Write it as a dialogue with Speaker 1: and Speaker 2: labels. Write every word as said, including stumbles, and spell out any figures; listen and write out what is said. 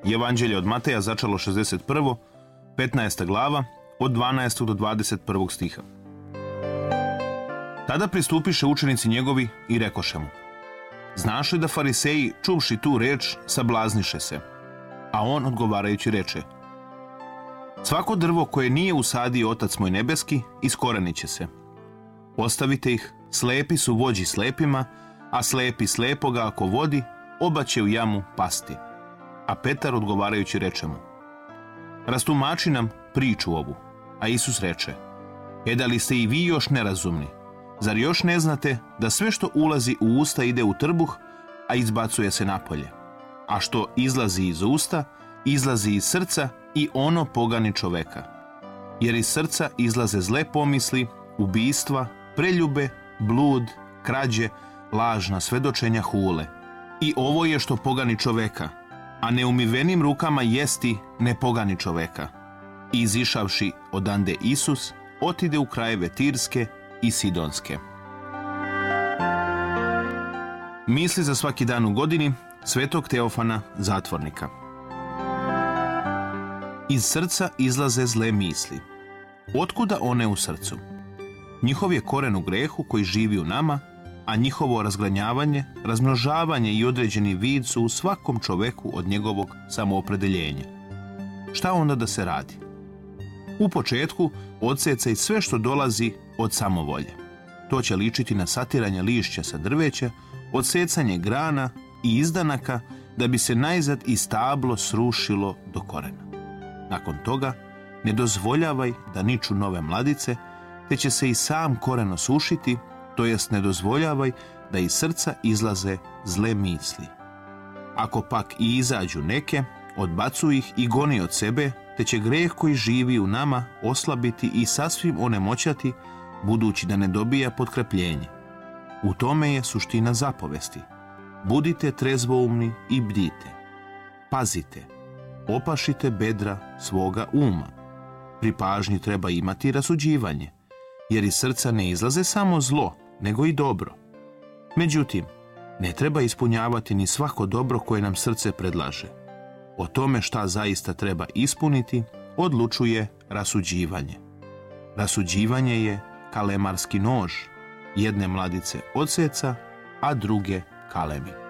Speaker 1: Evanđelje od Mateja, začelo šezdeset prvo, petnaesta glava, od dvanaestog do dvadeset prvog stiha. Tada pristupiše učenici njegovi i rekoše mu: Znaš li da fariseji, čuvši tu reč, sablazniše se? A on odgovarajući reče: Svako drvo koje nije usadio Otac moj nebeski, iskorenit će se. Ostavite ih, slepi su vođi slepima, a slepi slepoga ako vodi, oba će u jamu pasti. A Petar odgovarajući reče mu: Rastumači nam priču ovu. A Isus reče: E da li ste i vi još nerazumni? Zar još ne znate da sve što ulazi u usta ide u trbuh, a izbacuje se napolje? A što izlazi iz usta, izlazi iz srca i ono pogani čoveka. Jer iz srca izlaze zle pomisli, ubistva, preljube, blud, krađe, lažna svedočenja, hule. I ovo je što pogani čoveka, a neumivenim rukama jesti ne pogani čoveka. I izišavši odande Isus, otide u krajeve Tirske i Sidonske. Misli za svaki dan u godini svetog Teofana zatvornika. Iz srca izlaze zle misli. Otkuda one u srcu? Njihov je koren u grehu koji živi u nama, a njihovo razgranjavanje, razmnožavanje i određeni vid su u svakom čoveku od njegovog samoopredeljenja. Šta onda da se radi? U početku odsecaj sve što dolazi od samovolje. To će ličiti na satiranje lišća sa drveća, odsecanje grana i izdanaka da bi se najzad i stablo srušilo do korena. Nakon toga ne dozvoljavaj da niču nove mladice, te će se i sam koren osušiti, to jest ne dozvoljavaj da iz srca izlaze zle misli. Ako pak i izađu neke, odbacuj ih i goni od sebe, te će greh koji živi u nama oslabiti i sasvim onemoćati, budući da ne dobija potkrepljenje. U tome je suština zapovesti. Budite trezvoumni i bdite. Pazite, opašite bedra svoga uma. Pri pažnji treba imati rasuđivanje, jer iz srca ne izlaze samo zlo, nego i dobro. Međutim, ne treba ispunjavati ni svako dobro koje nam srce predlaže. O tome šta zaista treba ispuniti odlučuje rasuđivanje. Rasuđivanje je kalemarski nož, jedne mladice odseca, a druge kalemi.